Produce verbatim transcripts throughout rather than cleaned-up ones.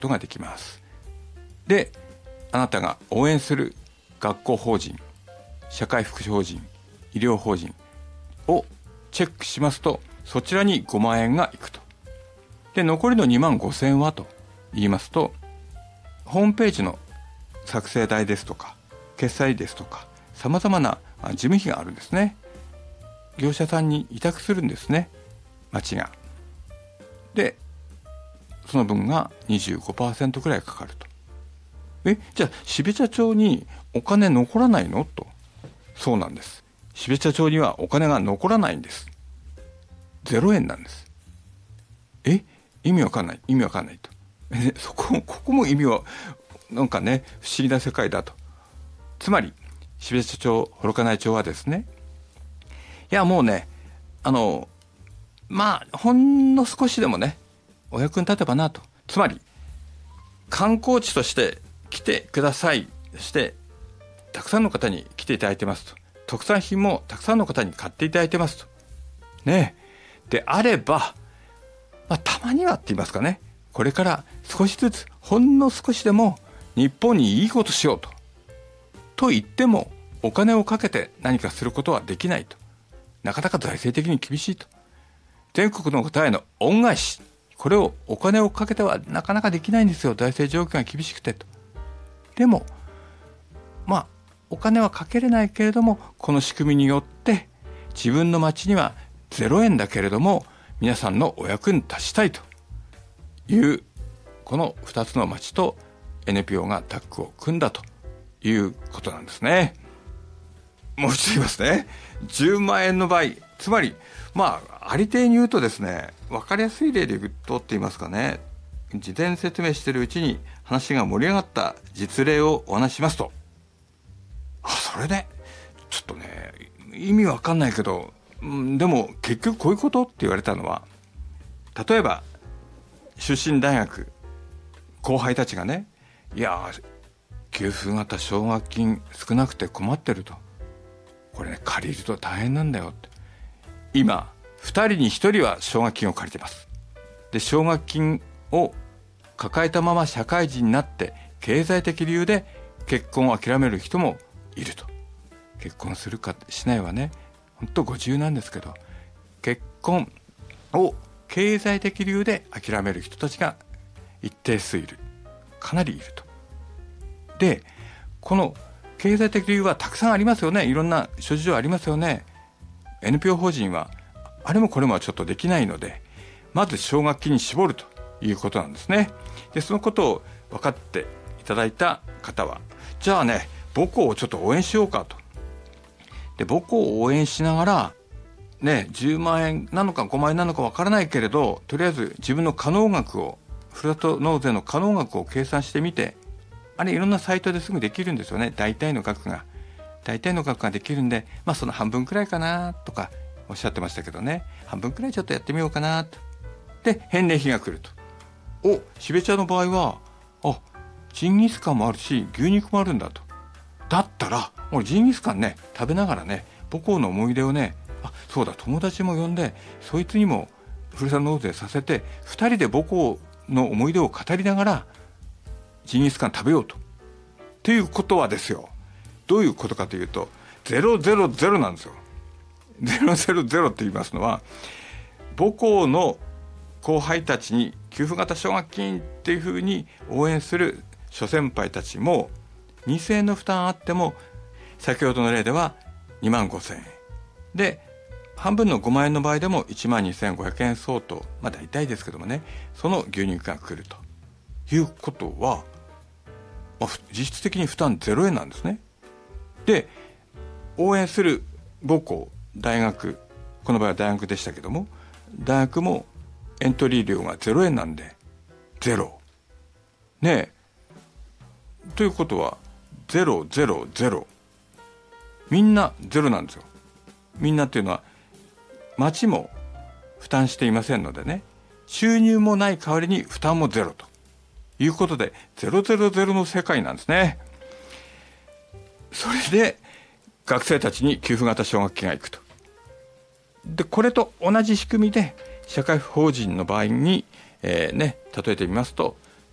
ことができます。で、あなたが応援する学校法人、社会福祉法人、医療法人をチェックしますと、そちらにごまんえんがいくと。で、残りのにまんごせんえんはと言いますと、ホームページの作成代ですとか決済ですとかさまざまな事務費があるんですね。業者さんに委託するんですね、町が。で、その分が にじゅうごパーセント くらいかかると。え、じゃあ標茶町にお金残らないのと。そうなんです。標茶町にはお金が残らないんです。ゼロえんなんです。え、意味わかんない意味わかんないと。え、そこもここも意味はなんかね、不思議な世界だと。つまり標茶町、幌加内町はですね、いやもうね、あのまあほんの少しでもねお役に立てばなと。つまり観光地として来てください。そしてたくさんの方に来ていただいてますと。特産品もたくさんの方に買っていただいてますと。ねえ。であれば、まあ、たまにはって言いますかね。これから少しずつ、ほんの少しでも日本にいいことしようと。と言ってもお金をかけて何かすることはできないと。なかなか財政的に厳しいと。全国の方への恩返し。これをお金をかけてはなかなかできないんですよ。財政状況が厳しくてと。でも、まあ、お金はかけれないけれども、この仕組みによって自分の町にはゼロえんだけれども、皆さんのお役に立ちたいという、このふたつの町と エヌピーオー がタッグを組んだということなんですね。もう一度言いますね。じゅうまんえんの場合、つまり、まあ、ありていに言うとですね、わかりやすい例で言うとって言いますかね、事前説明しているうちに話が盛り上がった実例をお話ししますと、あ、それで、ちょっとね、意味わかんないけど、うん、でも結局こういうことって言われたのは、例えば、出身大学、後輩たちがね、いや、給付型奨学金少なくて困ってると。これね、借りると大変なんだよって。今ふたりにひとりは奨学金を借りてます。で、奨学金を抱えたまま社会人になって経済的理由で結婚を諦める人もいると。結婚するかしないはね、本当ご自由なんですけど、結婚を経済的理由で諦める人たちが一定数いる。かなりいると。で、この経済的理由はたくさんありますよね。いろんな諸事情ありますよね。エヌピーオー 法人はあれもこれもちょっとできないので、まず奨学金に絞るということなんですね。で、そのことを分かっていただいた方は、じゃあね、母校をちょっと応援しようかと。で、母校を応援しながらね、じゅうまんえんなのかごまんえんなのか分からないけれど、とりあえず自分の可能額を、ふるさと納税の可能額を計算してみて、あれいろんなサイトですぐできるんですよね。大体の額が大体の額ができるんで、まあその半分くらいかなとかおっしゃってましたけどね、半分くらいちょっとやってみようかなと。で、返礼品が来ると。お、標茶の場合は、あ、ジンギスカンもあるし牛肉もあるんだと。だったらもうジンギスカンね、食べながらね、母校の思い出をね、あ、そうだ、友達も呼んでそいつにもふるさと納税させて、ふたりで母校の思い出を語りながらジンギスカン食べようと。っていうことはですよ、どういうことかというと、ゼロゼロゼロなんですよ。ゼロゼロゼロって言いますのは、母校の後輩たちに給付型奨学金っていうふうに応援する諸先輩たちもにせんえんの負担あっても、先ほどの例ではにまんごせんえんで、半分のごまんえんの場合でもいちまんにせんごひゃくえん相当、まあ大体ですけどもね、その牛肉が来るということは、まあ、実質的に負担ゼロえんなんですね。で、応援する母校、大学、この場合は大学でしたけども、大学もエントリー料がゼロえんなんでゼロねえ。ということはゼロゼロゼロ、みんなゼロなんですよ。みんなっていうのは町も負担していませんのでね、収入もない代わりに負担もゼロということで、ゼロゼロゼロの世界なんですね。それで学生たちに給付型奨学金がいくと。で、これと同じ仕組みで社会法人の場合に、えーね、例えてみますと、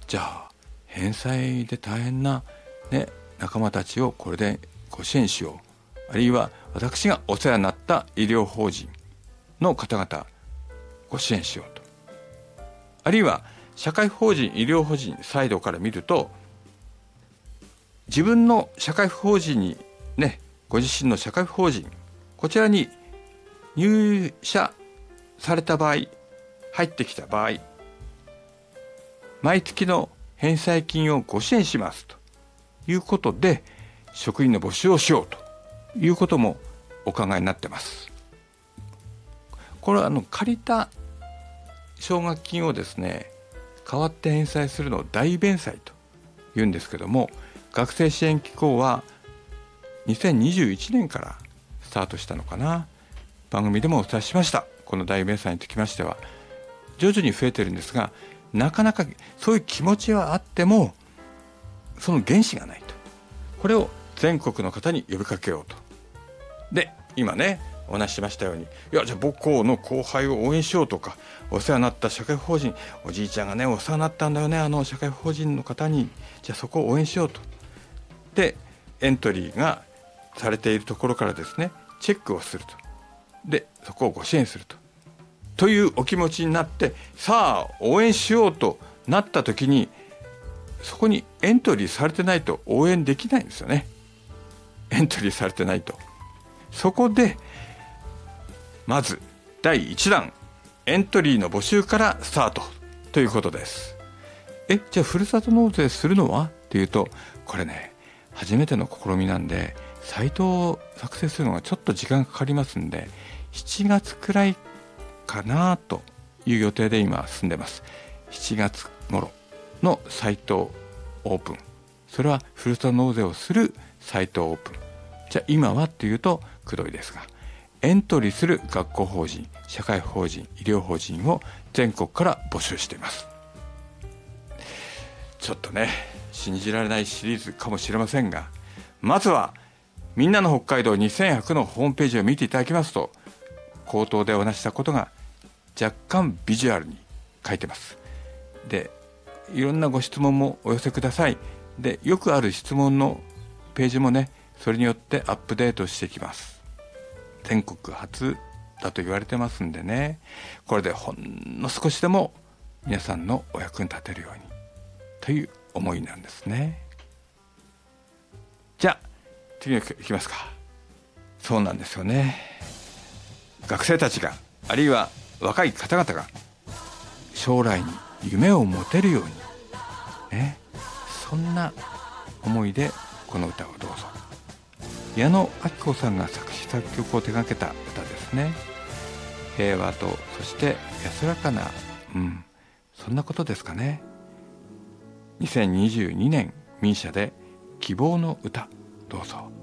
じゃあ返済で大変な、ね、仲間たちをこれでご支援しよう、あるいは私がお世話になった医療法人の方々ご支援しようと、あるいは社会法人医療法人サイドから見ると、自分の社会法人にね、ご自身の社会法人こちらに入社された場合、入ってきた場合、毎月の返済金をご支援しますということで職員の募集をしようということもお考えになってます。これはあの借りた奨学金をですね、代わって返済するのを代弁済というんですけども、学生支援機構はにせんにじゅういちねんからスタートしたのかな。番組でもお伝えしました。この代弁済につきましては徐々に増えてるんですが、なかなかそういう気持ちはあってもその原資がないと。これを全国の方に呼びかけようと。で今ねお話ししましたように、いやじゃあ母校の後輩を応援しようとか、お世話になった社会法人、おじいちゃんがねお世話になったんだよね、あの社会法人の方に、じゃあそこを応援しようと。でエントリーがされているところからですねチェックをすると。でそこをご支援するとというお気持ちになって、さあ応援しようとなった時に、そこにエントリーされてないと応援できないんですよね。エントリーされてないと。そこでまずだいいちだんエントリーの募集からスタートということです。えじゃあふるさと納税するのはっていうと、これね初めての試みなんでサイトを作成するのがちょっと時間かかりますんで、しちがつくらいかなという予定で今進んでます。しちがつ頃のサイトオープン、それはふるさと納税をするサイトオープン。じゃあ今はっていうとくどいですが、エントリーする学校法人、社会法人、医療法人を全国から募集しています。ちょっとね信じられないシリーズかもしれませんが、まずはみんなの北海道にせんひゃくのホームページを見ていただきますと、口頭でお話したことが若干ビジュアルに書いてます。でいろんなご質問もお寄せください。でよくある質問のページもね、それによってアップデートしていきます。全国初だと言われてますんでね、これでほんの少しでも皆さんのお役に立てるようにという思いなんですね。じゃあ次に行きますか。そうなんですよね。学生たちが、あるいは若い方々が将来に夢を持てるようにね、そんな思いでこの歌をどうぞ。矢野顕子さんが作詞作曲を手掛けた歌ですね。平和とそして安らかな、うん、そんなことですかね。にせんにじゅうにねんミーシャで希望の歌、どうぞ。